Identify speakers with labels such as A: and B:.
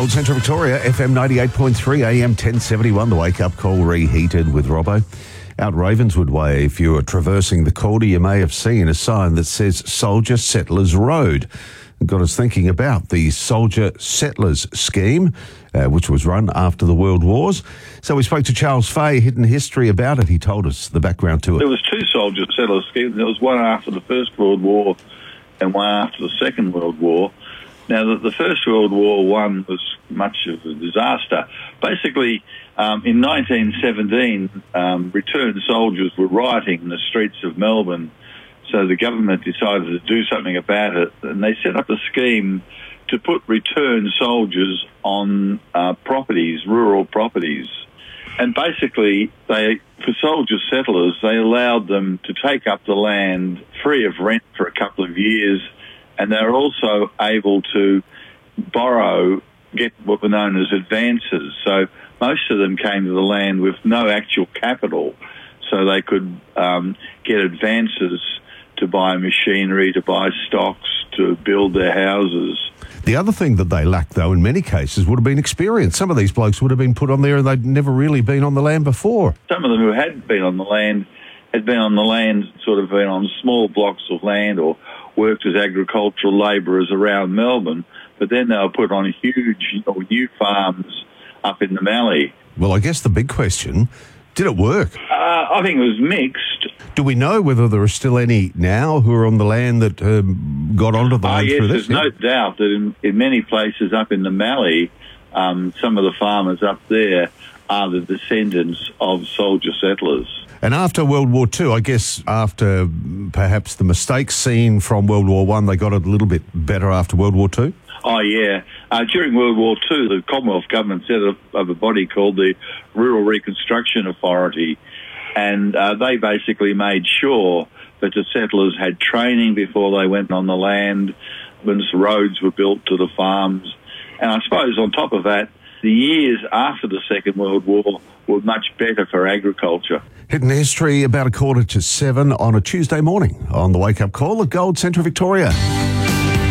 A: Gold Central Victoria, FM 98.3, AM 1071, the wake-up call reheated with Robbo. Out Ravenswood Way, if you are traversing the Calder, you may have seen a sign that says Soldier Settlers Road. It got us thinking about the Soldier Settlers scheme, which was run after the World Wars. So we spoke to Charles Fay, Hidden History, about it. He told us the background to it.
B: There was two Soldier Settlers schemes. There was one after the First World War and one after the Second World War. Now, the First World War one was much of a disaster. Basically, in 1917, returned soldiers were rioting in the streets of Melbourne, so the government decided to do something about it, and they set up a scheme to put returned soldiers on properties, rural properties. And basically, for soldier settlers, they allowed them to take up the land free of rent for a couple of years, and they're also able to get what were known as advances. So most of them came to the land with no actual capital, so they could get advances to buy machinery, to buy stocks, to build their houses.
A: The other thing that they lacked, though, in many cases, would have been experience. Some of these blokes would have been put on there and they'd never really been on the land before.
B: Some of them who had been on the land sort of been on small blocks of land or worked as agricultural labourers around Melbourne, but then they were put on huge new farms up in the Mallee.
A: Well, I guess the big question, did it work?
B: I think it was mixed.
A: Do we know whether there are still any now who are on the land that got onto the land through this?
B: There's no doubt that in many places up in the Mallee, some of the farmers up there are the descendants of soldier settlers.
A: And after World War II, I guess after perhaps the mistakes seen from World War I, they got it a little bit better after World War II?
B: Oh, yeah. During World War II, the Commonwealth government set up a body called the Rural Reconstruction Authority, and they basically made sure that the settlers had training before they went on the land, when roads were built to the farms. And I suppose on top of that, the years after the Second World War were much better for agriculture.
A: Hidden History about 6:45 on a Tuesday morning on the Wake Up Call at Gold Central Victoria.